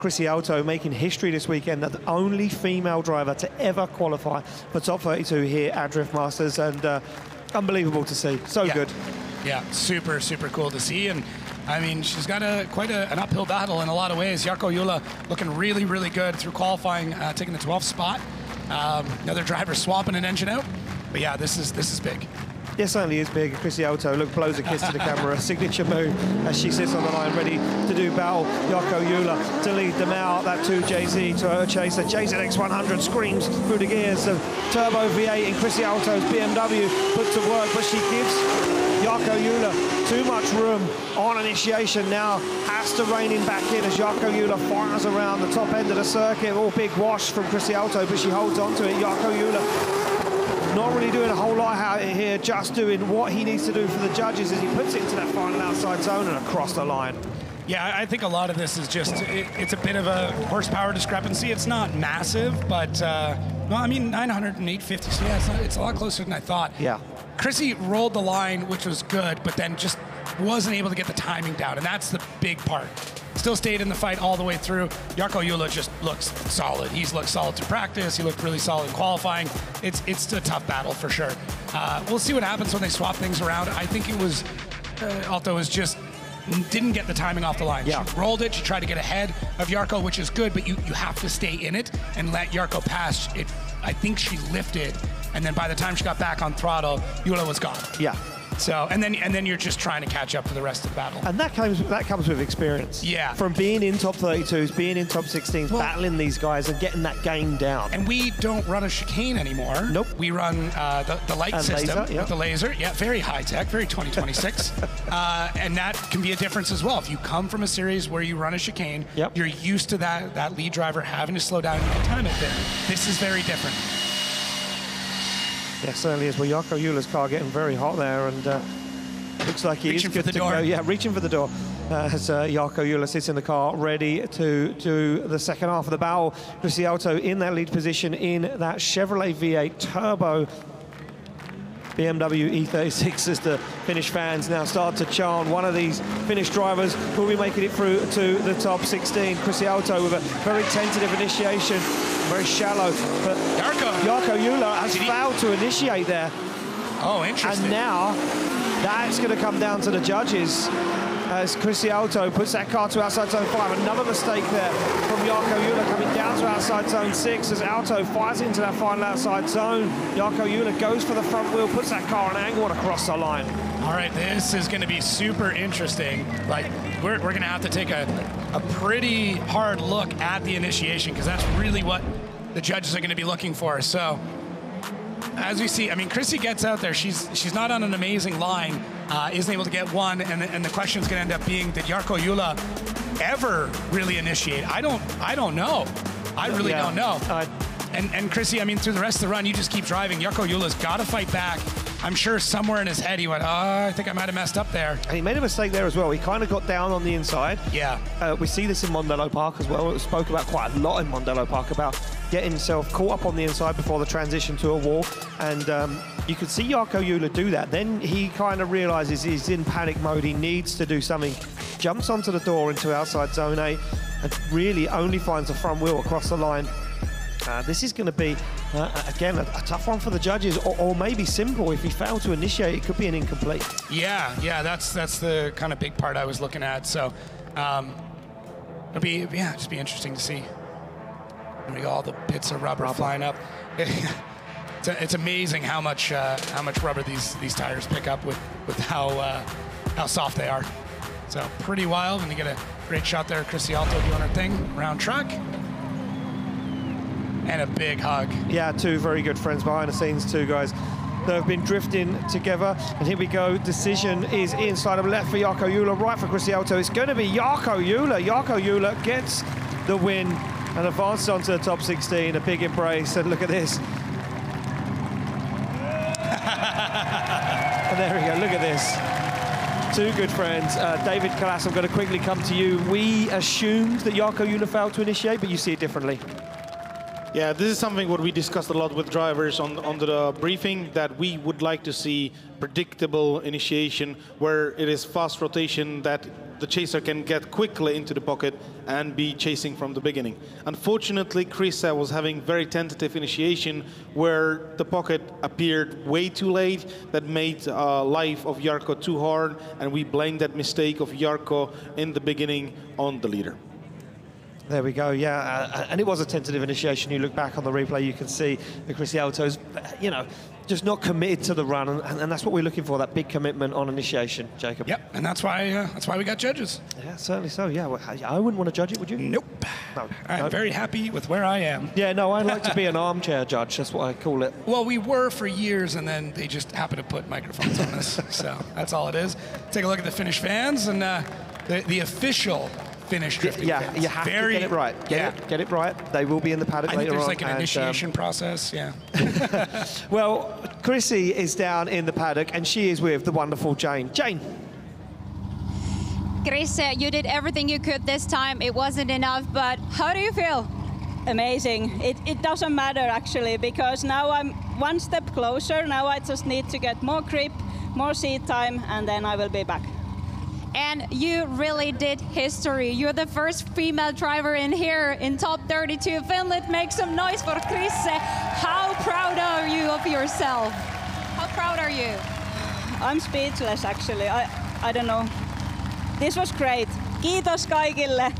Chrissy Alto making history this weekend, the only female driver to ever qualify for top 32 here at Drift Masters, and unbelievable to see. So good. Yeah, super, super cool to see. And I mean, she's got quite an uphill battle in a lot of ways. Jarkko Juhla looking really, really good through qualifying, taking the 12th spot. Another driver swapping an engine out. But yeah, this is big. Yeah, certainly is big. Chrissy Alto, look, blows a kiss to the camera. A signature move as she sits on the line, ready to do battle. Jarkko Juhla to lead them out. That 2JZ to her chaser. JZX100 screams through the gears of Turbo V8 in Chrissy Alto's BMW put to work, but she gives Jarkko Juhla too much room on initiation now. Has to rein him back in as Jarkko Juhla fires around the top end of the circuit. All big wash from Chrissy Alto, but she holds on to it. Jarkko Juhla not really doing a whole lot out here, just doing what he needs to do for the judges as he puts it into that final outside zone and across the line. Yeah, I think a lot of this is just, it's a bit of a horsepower discrepancy. It's not massive, but, well, I mean, 900 and 850, so yeah, it's a lot closer than I thought. Yeah. Chrissy rolled the line, which was good, but then just wasn't able to get the timing down, and that's the big part. Still stayed in the fight all the way through. Jarkko Juhla just looks solid. He's looked solid to practice. He looked really solid in qualifying. It's a tough battle for sure. We'll see what happens when they swap things around. I think it was, Alto was just, didn't get the timing off the line. Yeah. She rolled it, she tried to get ahead of Jarkko, which is good, but you have to stay in it and let Jarkko pass. I think she lifted, and then by the time she got back on throttle, Juhla was gone. Yeah. So, and then you're just trying to catch up for the rest of the battle. And that comes with experience. Yeah. From being in top 32s, being in top 16s, battling these guys and getting that game down. And we don't run a chicane anymore. Nope. We run the light and system laser, with the laser. Yeah, very high tech, very 2026. And that can be a difference as well. If you come from a series where you run a chicane, you're used to that lead driver having to slow down and time it there. This is very different. Yeah, certainly is. Well, Jarkko Juhla's car getting very hot there, and looks like he is good to go. Yeah, reaching for the door as Jarkko Juhla sits in the car, ready to do the second half of the battle. Chrissy Alto in that lead position in that Chevrolet V8 Turbo BMW E36 as the Finnish fans now start to chant. One of these Finnish drivers will be making it through to the top 16. Chrissy Alto with a very tentative initiation, very shallow, but Jarkko Juhla has failed to initiate there. Oh, interesting. And now that's going to come down to the judges as Chrissy Alto puts that car to outside zone 5. Another mistake there from Jarkko Juhla coming down to outside zone 6 as Alto fires into that final outside zone. Jarkko Juhla goes for the front wheel, puts that car on an angle and across the line. All right, this is going to be super interesting. Like, we're going to have to take a pretty hard look at the initiation, because that's really what the judges are going to be looking for. So, as we see, I mean, Chrissy gets out there. She's not on an amazing line, isn't able to get one, and the question's going to end up being, did Jarkko Juhla ever really initiate? I don't know. I really don't know. And Chrissy, I mean, through the rest of the run, you just keep driving. Jarkko Juhla's got to fight back. I'm sure somewhere in his head he went, oh, I think I might have messed up there. And he made a mistake there as well. He kind of got down on the inside. Yeah. We see this in Mondello Park as well. It was spoke about quite a lot in Mondello Park about getting himself caught up on the inside before the transition to a wall. And you could see Jarkko Juhla do that. Then he kind of realizes he's in panic mode. He needs to do something. Jumps onto the door into outside zone 8 and really only finds the front wheel across the line. This is going to be, again, a tough one for the judges, or maybe simple. If he failed to initiate, it could be an incomplete. Yeah, that's the kind of big part I was looking at. So it'll be, just be interesting to see. All the bits of rubber flying up. It's amazing how much rubber these tires pick up with how soft they are. So pretty wild. And you get a great shot there, Chrissy Alto doing her thing, round track. And a big hug. Yeah, two very good friends behind the scenes, two guys that have been drifting together. And here we go. Decision is inside of left for Jarkko Juhla, right for Chrissy Alto. It's going to be Jarkko Juhla. Jarkko Juhla gets the win and advances onto the top 16. A big embrace. And look at this. And there we go. Look at this. Two good friends. David Kalas, I'm going to quickly come to you. We assumed that Jarkko Juhla failed to initiate, but you see it differently. Yeah, this is something what we discussed a lot with drivers on the briefing, that we would like to see predictable initiation where it is fast rotation, that the chaser can get quickly into the pocket and be chasing from the beginning. Unfortunately, Krisse was having very tentative initiation where the pocket appeared way too late. That made life of Jarkko too hard, and we blamed that mistake of Jarkko in the beginning on the leader. There we go, yeah, and it was a tentative initiation. You look back on the replay, you can see that Krisse Aalto's, just not committed to the run, and that's what we're looking for, that big commitment on initiation, Jacob. Yep, and that's why we got judges. Yeah, certainly so, yeah. Well, I wouldn't want to judge it, would you? Nope. No. I'm very happy with where I am. Yeah, no, I like to be an armchair judge, that's what I call it. Well, we were for years, and then they just happened to put microphones on us, so that's all it is. Take a look at the Finnish fans, and the official Finnish drifting fans. You have to get it right. Get it right. They will be in the paddock later on. I think there's like an initiation process, yeah. Well, Krisse is down in the paddock, and she is with the wonderful Jane. Jane. Krisse, you did everything you could this time. It wasn't enough, but how do you feel? Amazing. It doesn't matter actually, because now I'm one step closer. Now I just need to get more grip, more seat time, and then I will be back. And you really did history. You're the first female driver in here in top 32 Finland. Make some noise for Krisse. How proud are you of yourself? How proud are you? I'm speechless actually. I don't know. This was great. Kiitos kaikille.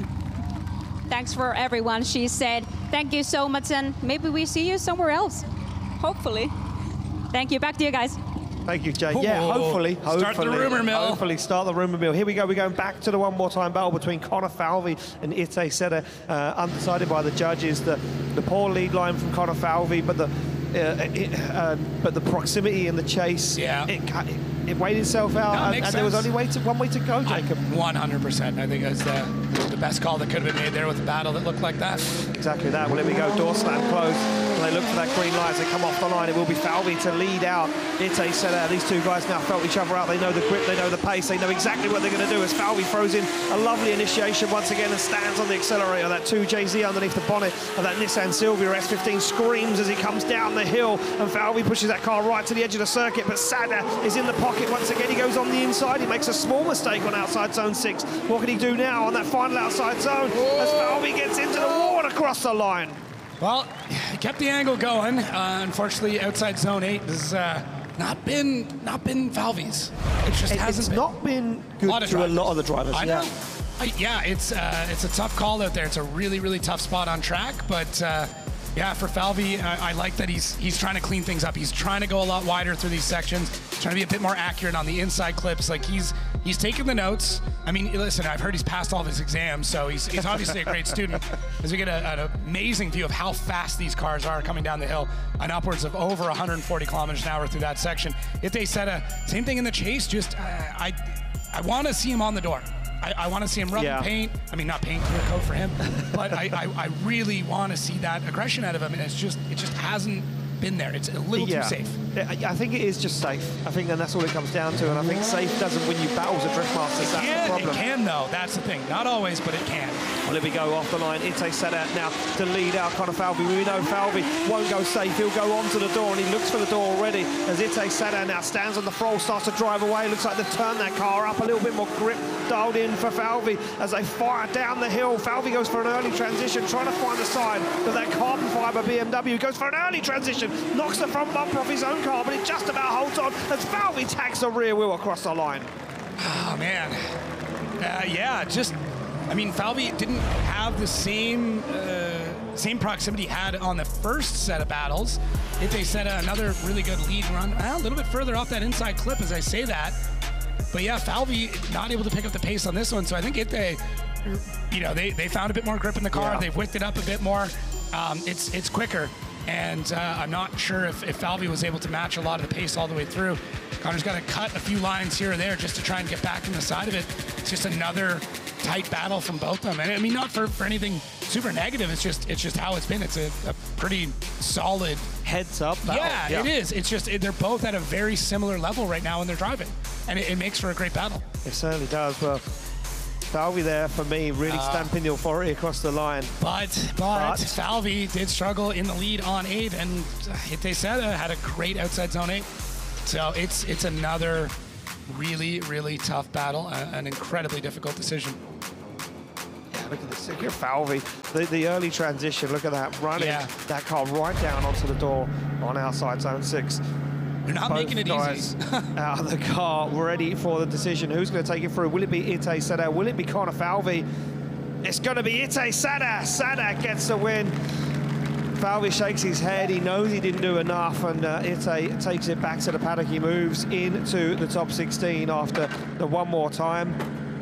Thanks for everyone, she said. Thank you so much, and maybe we see you somewhere else. Hopefully. Thank you. Back to you guys. Thank you, Jane. Yeah, hopefully. Start the rumor mill. Hopefully, start the rumor mill. Here we go. We're going back to the one more time battle between Connor Falvey and Ite Seta, undecided by the judges. The poor lead line from Connor Falvey, but the proximity and the chase, it weighed itself out, and there was only one way to go, Jacob. 100%. I think that's the best call that could have been made there with a battle that looked like that. Exactly that. Well, here we go. Door slam closed. And they look for that green light as they come off the line. It will be Falvey to lead out Ite Seta. These two guys now felt each other out. They know the grip, they know the pace, they know exactly what they're going to do as Falvey throws in a lovely initiation once again and stands on the accelerator. That 2JZ underneath the bonnet of that Nissan Silvia S15 screams as he comes down the hill, and Falvey pushes that car right to the edge of the circuit, but Sada is in the pocket once again. He goes on the inside. He makes a small mistake on outside zone 6. What can he do now on that final outside zone as Falvey gets into the wall and across the line? Well, he kept the angle going. Unfortunately, outside zone 8 has not been Falvey's. It just hasn't been. Not been good to a lot of the drivers. I know. Yeah, it's a tough call out there. It's a really, really tough spot on track, but yeah, for Falvey, I like that he's trying to clean things up. He's trying to go a lot wider through these sections, trying to be a bit more accurate on the inside clips. Like he's taking the notes. I mean, listen, I've heard he's passed all of his exams, so he's obviously a great student. As we get an amazing view of how fast these cars are coming down the hill, on upwards of over 140 kilometers an hour through that section. Ite Seta, same thing in the chase. Just I want to see him on the door. I want to see him rubbing paint. I mean, not paint, clear coat for him, but I really want to see that aggression out of him, and it just hasn't been there. It's a little too safe. I think it is just safe. I think then that's all it comes down to, and I think safe doesn't win you battles at Drift Masters. That's the problem. It can, though. That's the thing. Not always, but it can. Well, here we go off the line. Ite Seta now to lead out Connor Falvey. We know Falvey won't go safe. He'll go onto the door, and he looks for the door already as Ite Seta now stands on the throttle, starts to drive away. Looks like they've turned that car up a little bit more grip dialed in for Falvey as they fire down the hill. Falvey goes for an early transition, trying to find the side of that carbon fiber BMW. Goes for an early transition, knocks the front bumper off his own car, but it just about holds on as Falvey tags the rear wheel across the line. Oh, man. Yeah, just... I mean, Falvey didn't have the same proximity he had on the first set of battles. Ite Seta, another really good lead run. A little bit further off that inside clip as I say that. But yeah, Falvey not able to pick up the pace on this one. So I think they found a bit more grip in the car. Yeah. They've whipped it up a bit more. It's quicker. And I'm not sure if Falvey was able to match a lot of the pace all the way through. Connor's got to cut a few lines here or there just to try and get back in the side of it. It's just another tight battle from both of them. And I mean, not for anything super negative. It's just how it's been. It's a pretty solid heads up battle. Yeah, it is. It's just they're both at a very similar level right now when they're driving, and it makes for a great battle. It certainly does. Well, Falvey there, for me, really stamping the authority across the line. But Falvey did struggle in the lead on 8, and Hitesada had a great outside zone 8. So it's another really, really tough battle, an incredibly difficult decision. Yeah, look at this. Look at Falvey. The early transition, look at that, running that car right down onto the door on outside zone 6. They're not making it easy. Out of the car, ready for the decision. Who's going to take it through? Will it be Hitesada? Will it be Connor Falvey? It's going to be Hitesada. Sada gets the win. Falvey shakes his head. He knows he didn't do enough, and Ite takes it back to the paddock. He moves into the top 16 after the one more time.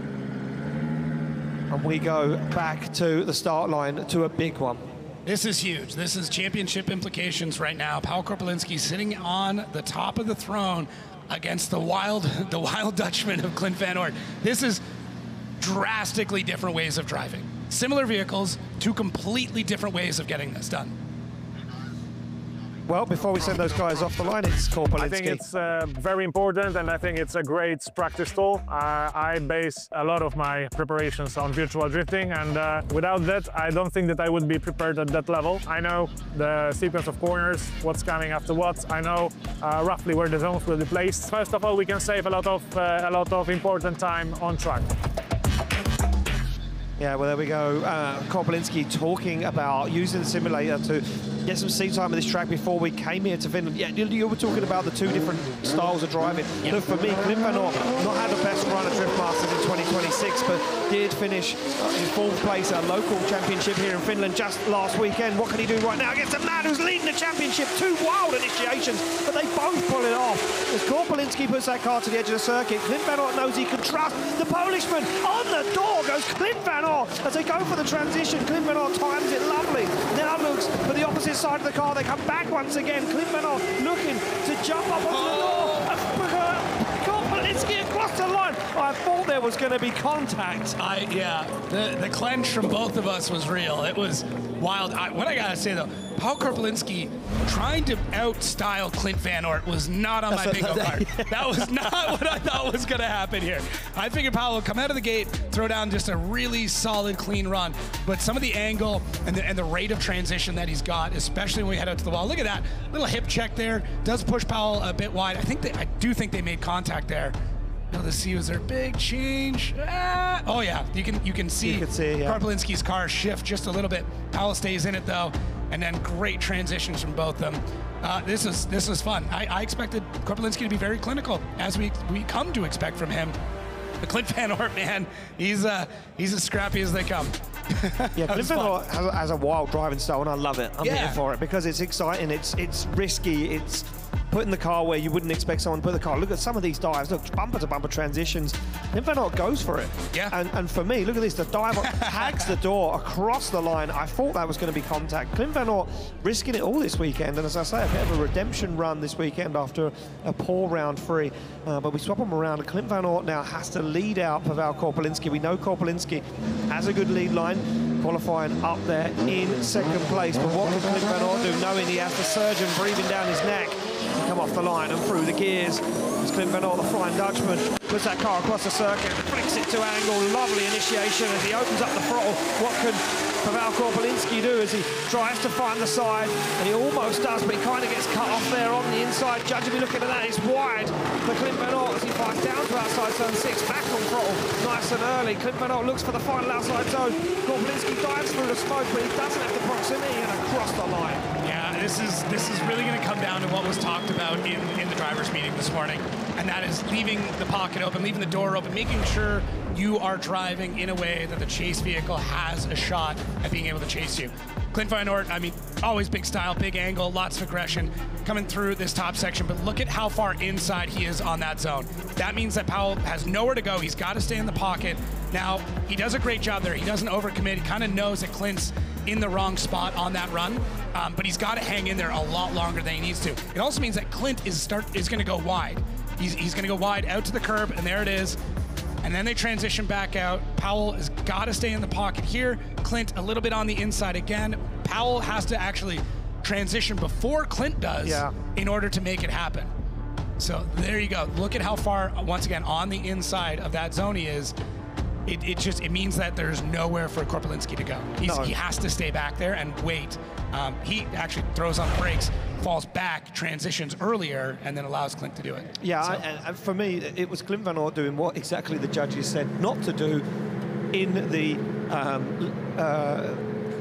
And we go back to the start line to a big one. This is huge. This is championship implications right now. Paul Korpelinski sitting on the top of the throne against the wild Dutchman of Clint Van Oort. This is drastically different ways of driving. Similar vehicles, two completely different ways of getting this done. Well, before we send those guys off the line, it's Korpelinski. I think it's very important, and I think it's a great practice tool. I base a lot of my preparations on virtual drifting, and without that, I don't think that I would be prepared at that level. I know the sequence of corners, what's coming after what. I know roughly where the zones will be placed. First of all, we can save a lot of important time on track. Yeah, well, there we go. Korpelinski talking about using the simulator to get some seat time on this track before we came here to Finland. Yeah, you were talking about the two different styles of driving. Yep. Look, for me, Clint Van Oort not had the best run at Drift Masters in 2026, but did finish in 4th place at a local championship here in Finland just last weekend. What can he do right now against a man who's leading the championship? Two wild initiations, but they both pull it off. As Korpelinski puts that car to the edge of the circuit, Clint Van Oort knows he can trust the Polishman. On the door goes Clint Van Oort as they go for the transition. Clint Van Oort times it lovely. Now looks for the opposite side of the car. They come back once again. Clint Van Oort looking to jump up onto the door. Korpelinski across the line. I thought there was going to be contact. Yeah, the clench from both of us was real. It was wild. What I gotta say though, Paul Korpelinski trying to out-style Clint Van Oort was not on my bingo card. That was not what I thought was gonna happen here. I figured Paul would come out of the gate, throw down just a really solid, clean run. But some of the angle and the rate of transition that he's got, especially when we head out to the wall. Look at that little hip check there. Does push Powell a bit wide. I do think they made contact there. Now let's see, was there a big change? Oh yeah, you can see Korpelinski's car shift just a little bit. Powell stays in it though, and then great transitions from both of them. This was fun. I expected Korpelinski to be very clinical, as we come to expect from him. But Clint Van Oort, man, he's as scrappy as they come. Yeah, Clint Van Oort has a wild driving style, and I love it. I'm here for it because it's exciting, it's risky, it's putting the car where you wouldn't expect someone to put the car. Look at some of these dives. Look, bumper to bumper transitions. Clint Van Oort goes for it. Yeah. And for me, look at this. The dive tags the door across the line. I thought that was going to be contact. Clint Van Oort risking it all this weekend. And as I say, a bit of a redemption run this weekend after a poor round 3. But we swap them around. And Clint Van Oort now has to lead out Pavel Korpelinski. We know Korpelinski has a good lead line, qualifying up there in 2nd place. But what can Clint Van Oort do, knowing he has the surgeon breathing down his neck? Come off the line and through the gears. It's Clint Van Oort, the Flying Dutchman, puts that car across the circuit, flicks it to angle, lovely initiation as he opens up the throttle. What can Pavel Korpelinski do as he tries to find the side, and he almost does, but he kind of gets cut off there on the inside. Judge will be looking at that, it's wide for Clint Van Oort as he fights down to outside zone 6, back on throttle, nice and early. Clint Van Oort looks for the final outside zone. Korpelinski dives through the smoke, but he doesn't have the proximity and across the line. Yeah, this is really going to come down to what was talked about in the drivers' meeting this morning, and that is leaving the pocket open, leaving the door open, making sure you are driving in a way that the chase vehicle has a shot at being able to chase you. Clint Van Oort, I mean, always big style, big angle, lots of aggression coming through this top section, but look at how far inside he is on that zone. That means that Powell has nowhere to go. He's got to stay in the pocket. Now, he does a great job there. He doesn't overcommit. He kind of knows that Clint's in the wrong spot on that run, but he's got to hang in there a lot longer than he needs to. It also means that Clint is going to go wide. He's going to go wide out to the curb, and there it is. And then they transition back out. Powell has got to stay in the pocket here. Clint a little bit on the inside again. Powell has to actually transition before Clint does in order to make it happen. So there you go. Look at how far, once again, on the inside of that zone he is. it means that there's nowhere for Korpelinski to go. He has to stay back there and wait. He actually throws on the brakes, falls back, transitions earlier, and then allows Clint to do it. Yeah, So- and for me, it was Clint Van Aert doing what exactly the judges said not to do in the